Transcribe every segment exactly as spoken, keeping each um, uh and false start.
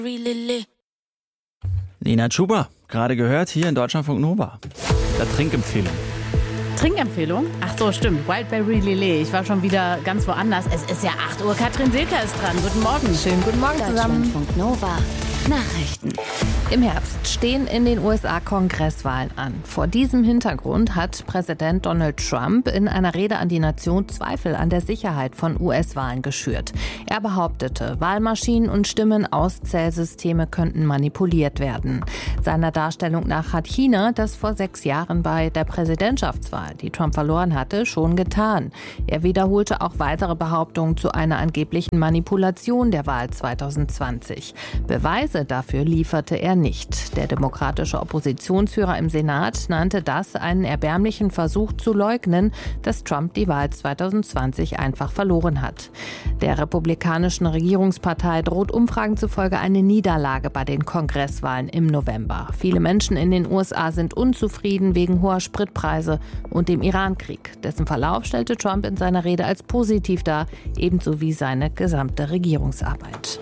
Nina Chuba, gerade gehört hier in Deutschlandfunk Nova. Der Trinkempfehlung. Trinkempfehlung? Ach so, stimmt. Wildberry Lillet. Ich war schon wieder ganz woanders. Es ist ja acht Uhr. Katrin Silker ist dran. Guten Morgen. Schönen guten Morgen zusammen. Deutschlandfunk Nova. Nachrichten. Im Herbst stehen in den U S A Kongresswahlen an. Vor diesem Hintergrund hat Präsident Donald Trump in einer Rede an die Nation Zweifel an der Sicherheit von U S-Wahlen geschürt. Er behauptete, Wahlmaschinen und Stimmenauszählsysteme könnten manipuliert werden. Seiner Darstellung nach hat China das vor sechs Jahren bei der Präsidentschaftswahl, die Trump verloren hatte, schon getan. Er wiederholte auch weitere Behauptungen zu einer angeblichen Manipulation der Wahl zwanzig zwanzig. Beweise dafür lieferte er nicht. Der demokratische Oppositionsführer im Senat nannte das einen erbärmlichen Versuch zu leugnen, dass Trump die Wahl zwanzig zwanzig einfach verloren hat. Der republikanischen Regierungspartei droht Umfragen zufolge eine Niederlage bei den Kongresswahlen im November. Viele Menschen in den U S A sind unzufrieden wegen hoher Spritpreise und dem Irankrieg. Dessen Verlauf stellte Trump in seiner Rede als positiv dar, ebenso wie seine gesamte Regierungsarbeit.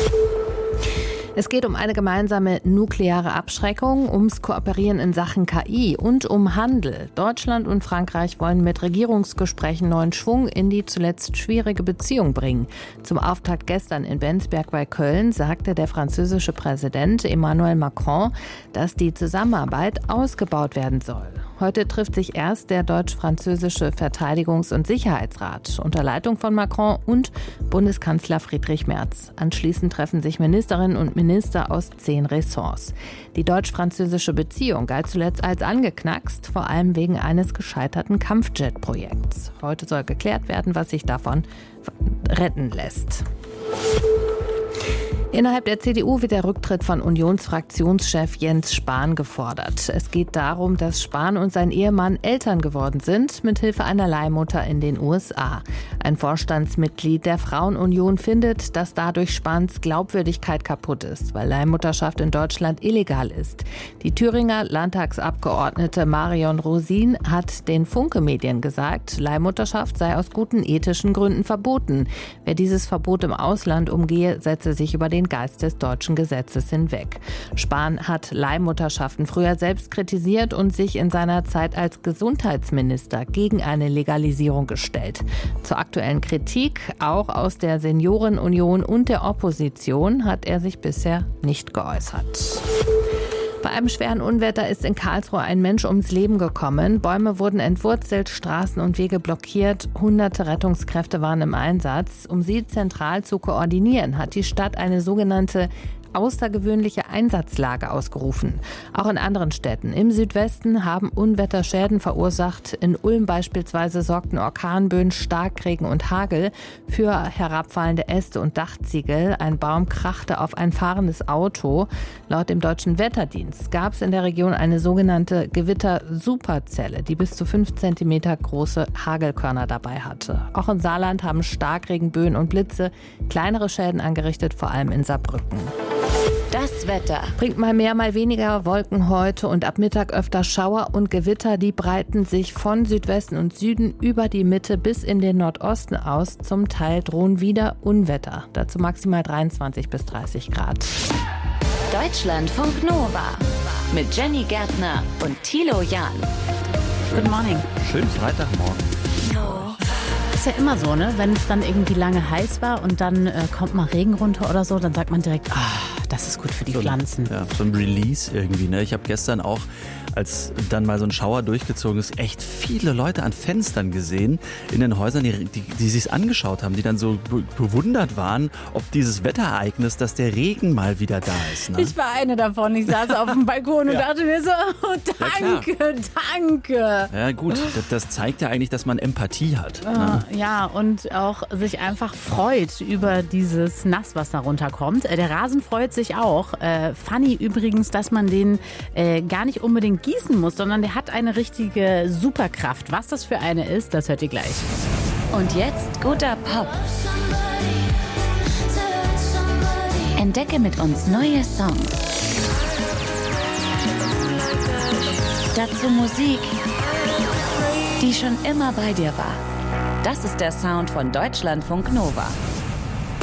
Es geht um eine gemeinsame nukleare Abschreckung, ums Kooperieren in Sachen K I und um Handel. Deutschland und Frankreich wollen mit Regierungsgesprächen neuen Schwung in die zuletzt schwierige Beziehung bringen. Zum Auftakt gestern in Bensberg bei Köln sagte der französische Präsident Emmanuel Macron, dass die Zusammenarbeit ausgebaut werden soll. Heute trifft sich erst der deutsch-französische Verteidigungs- und Sicherheitsrat unter Leitung von Macron und Bundeskanzler Friedrich Merz. Anschließend treffen sich Ministerinnen und Minister aus zehn Ressorts. Die deutsch-französische Beziehung galt zuletzt als angeknackst, vor allem wegen eines gescheiterten Kampfjet-Projekts. Heute soll geklärt werden, was sich davon retten lässt. Innerhalb der C D U wird der Rücktritt von Unionsfraktionschef Jens Spahn gefordert. Es geht darum, dass Spahn und sein Ehemann Eltern geworden sind, mithilfe einer Leihmutter in den U S A. Ein Vorstandsmitglied der Frauenunion findet, dass dadurch Spahns Glaubwürdigkeit kaputt ist, weil Leihmutterschaft in Deutschland illegal ist. Die Thüringer Landtagsabgeordnete Marion Rosin hat den Funke-Medien gesagt, Leihmutterschaft sei aus guten ethischen Gründen verboten. Wer dieses Verbot im Ausland umgehe, setze sich über den Geist des deutschen Gesetzes hinweg. Spahn hat Leihmutterschaften früher selbst kritisiert und sich in seiner Zeit als Gesundheitsminister gegen eine Legalisierung gestellt. Zur aktuellen Kritik, auch aus der Seniorenunion und der Opposition, hat er sich bisher nicht geäußert. Bei einem schweren Unwetter ist in Karlsruhe ein Mensch ums Leben gekommen. Bäume wurden entwurzelt, Straßen und Wege blockiert. Hunderte Rettungskräfte waren im Einsatz. Um sie zentral zu koordinieren, hat die Stadt eine sogenannte außergewöhnliche Einsatzlage ausgerufen. Auch in anderen Städten im Südwesten haben Unwetter Schäden verursacht. In Ulm beispielsweise sorgten Orkanböen, Starkregen und Hagel für herabfallende Äste und Dachziegel. Ein Baum krachte auf ein fahrendes Auto. Laut dem Deutschen Wetterdienst gab es in der Region eine sogenannte Gewitter-Superzelle, die bis zu fünf Zentimeter große Hagelkörner dabei hatte. Auch im Saarland haben Starkregenböen und Blitze kleinere Schäden angerichtet, vor allem in Saarbrücken. Das Wetter. Bringt mal mehr, mal weniger Wolken heute und ab Mittag öfter Schauer und Gewitter. Die breiten sich von Südwesten und Süden über die Mitte bis in den Nordosten aus. Zum Teil drohen wieder Unwetter. Dazu maximal dreiundzwanzig bis dreißig Grad. Deutschlandfunk Nova mit Jenny Gärtner und Thilo Jahn. Good morning. Schönen Freitagmorgen. Ist ja immer so, ne? Wenn es dann irgendwie lange heiß war und dann äh, kommt mal Regen runter oder so, dann sagt man direkt, ah, das ist gut für die so Pflanzen. Ein, ja, so ein Release irgendwie, ne? Ich habe gestern auch, als dann mal so ein Schauer durchgezogen ist, echt viele Leute an Fenstern gesehen in den Häusern, die, die, die sich angeschaut haben, die dann so be- bewundert waren, ob dieses Wetterereignis, dass der Regen mal wieder da ist. Ne? Ich war eine davon. Ich saß auf dem Balkon und Ja. dachte mir so, oh, danke, Ja, danke. Ja gut, das, das zeigt ja eigentlich, dass man Empathie hat. Ne? Ja, und auch sich einfach freut über dieses Nass, was da runterkommt. Äh, Der Rasen freut sich auch. Äh, funny übrigens, dass man den äh, gar nicht unbedingt gießen muss, sondern der hat eine richtige Superkraft. Was das für eine ist, das hört ihr gleich. Und jetzt guter Pop. Entdecke mit uns neue Songs. Dazu Musik, die schon immer bei dir war. Das ist der Sound von Deutschlandfunk Nova.